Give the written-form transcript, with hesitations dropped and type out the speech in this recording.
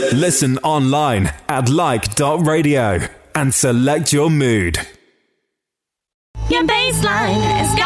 Listen online at like.radio and select your mood. Your baseline is